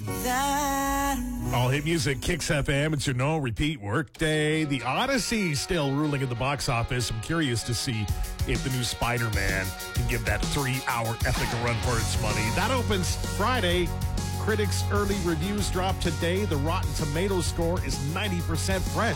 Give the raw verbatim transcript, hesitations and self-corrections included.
All hit music, Kicks F M. It's your no repeat workday. The Odyssey still ruling at the box office. I'm curious to see if the new Spider-Man can give that three-hour epic a run for its money. That opens Friday. Critics' early reviews drop today. The Rotten Tomatoes score is ninety percent fresh.